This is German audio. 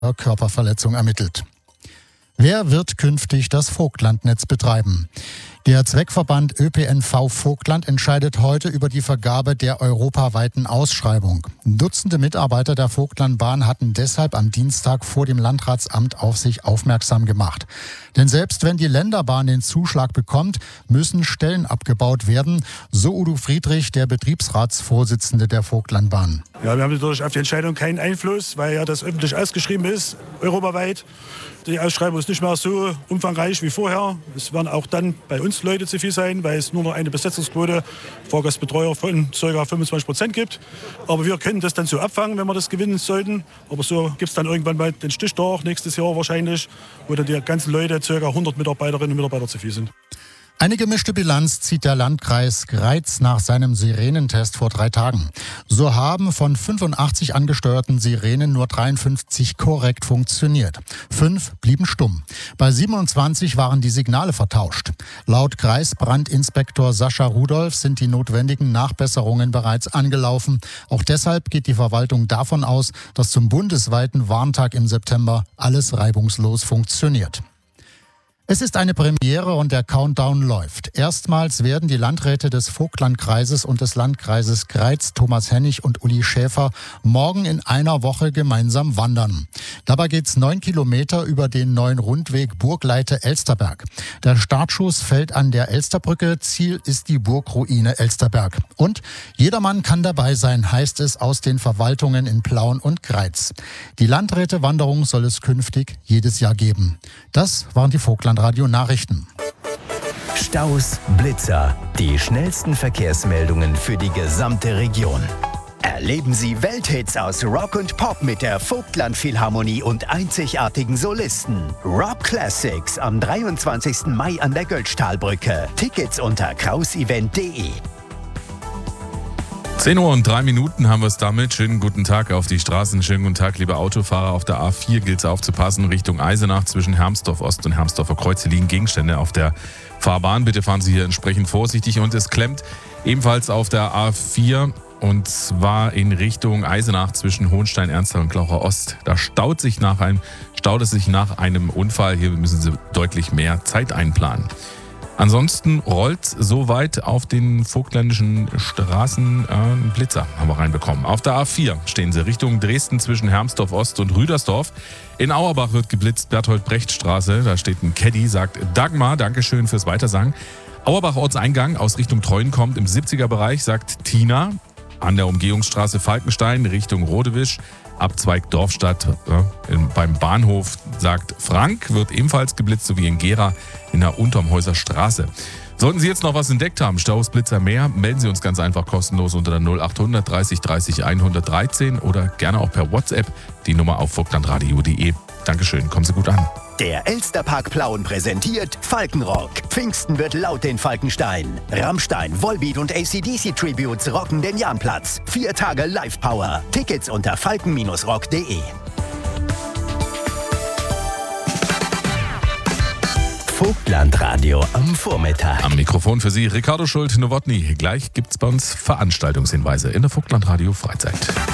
Körperverletzung ermittelt. Wer wird künftig das Vogtlandnetz betreiben? Der Zweckverband ÖPNV Vogtland entscheidet heute über die Vergabe der europaweiten Ausschreibung. Dutzende Mitarbeiter der Vogtlandbahn hatten deshalb am Dienstag vor dem Landratsamt auf sich aufmerksam gemacht. Denn selbst wenn die Länderbahn den Zuschlag bekommt, müssen Stellen abgebaut werden, so Udo Friedrich, der Betriebsratsvorsitzende der Vogtlandbahn. Ja, wir haben natürlich auf die Entscheidung keinen Einfluss, weil ja das öffentlich ausgeschrieben ist, europaweit. Die Ausschreibung ist nicht mehr so umfangreich wie vorher. Es werden auch dann bei uns Leute zu viel sein, weil es nur noch eine Besetzungsquote Fahrgastbetreuer von ca. 25% gibt. Aber wir können das dann so abfangen, wenn wir das gewinnen sollten. Aber so gibt es dann irgendwann mal den Stichtag, nächstes Jahr wahrscheinlich, wo dann die ganzen Leute, ca. 100 Mitarbeiterinnen und Mitarbeiter zu viel sind. Eine gemischte Bilanz zieht der Landkreis Greiz nach seinem Sirenentest vor 3 Tagen. So haben von 85 angesteuerten Sirenen nur 53 korrekt funktioniert. 5 blieben stumm. Bei 27 waren die Signale vertauscht. Laut Kreisbrandinspektor Sascha Rudolph sind die notwendigen Nachbesserungen bereits angelaufen. Auch deshalb geht die Verwaltung davon aus, dass zum bundesweiten Warntag im September alles reibungslos funktioniert. Es ist eine Premiere und der Countdown läuft. Erstmals werden die Landräte des Vogtlandkreises und des Landkreises Greiz, Thomas Hennig und Uli Schäfer, morgen in einer Woche gemeinsam wandern. Dabei geht's 9 Kilometer über den neuen Rundweg Burgleite-Elsterberg. Der Startschuss fällt an der Elsterbrücke. Ziel ist die Burgruine Elsterberg. Und jedermann kann dabei sein, heißt es aus den Verwaltungen in Plauen und Greiz. Die Landrätewanderung soll es künftig jedes Jahr geben. Das waren die Vogtlandradio Nachrichten. Staus, Blitzer, die schnellsten Verkehrsmeldungen für die gesamte Region. Erleben Sie Welthits aus Rock und Pop mit der Vogtland Philharmonie und einzigartigen Solisten. Rock Classics am 23. Mai an der Götzschtalbrücke. Tickets unter krausevent.de. 10 Uhr und 3 Minuten haben wir es damit. Schönen guten Tag auf die Straßen. Schönen guten Tag, liebe Autofahrer. Auf der A4 gilt es aufzupassen. Richtung Eisenach zwischen Hermsdorf Ost und Hermsdorfer Kreuz liegen Gegenstände auf der Fahrbahn. Bitte fahren Sie hier entsprechend vorsichtig. Und es klemmt ebenfalls auf der A4 und zwar in Richtung Eisenach zwischen Hohenstein, Ernsthal und Glaucher Ost. Da staut es sich nach einem Unfall. Hier müssen Sie deutlich mehr Zeit einplanen. Ansonsten rollt soweit auf den vogtländischen Straßen ein Blitzer, haben wir reinbekommen. Auf der A4 stehen sie Richtung Dresden zwischen Hermsdorf Ost und Rüdersdorf. In Auerbach wird geblitzt, Berthold-Brecht-Straße. Da steht ein Caddy, sagt Dagmar, Dankeschön fürs Weitersagen. Auerbach Ortseingang aus Richtung Treuen kommt im 70er-Bereich, sagt Tina. An der Umgehungsstraße Falkenstein Richtung Rodewisch. Abzweig Dorfstadt beim Bahnhof, sagt Frank, wird ebenfalls geblitzt, sowie in Gera in der Untermhäuser Straße. Sollten Sie jetzt noch was entdeckt haben, Staus, Blitzer, mehr, melden Sie uns ganz einfach kostenlos unter der 0800 30 30 113 oder gerne auch per WhatsApp die Nummer auf vogtlandradio.de. Dankeschön, kommen Sie gut an. Der Elsterpark Plauen präsentiert Falkenrock. Pfingsten wird laut in Falkenstein. Rammstein, Volbeat und AC/DC Tributes rocken den Jahnplatz. 4 Tage Live-Power. Tickets unter falken-rock.de. Vogtlandradio am Vormittag. Am Mikrofon für Sie Ricardo Schult-Nowotny. Gleich gibt's bei uns Veranstaltungshinweise in der Vogtlandradio Freizeit.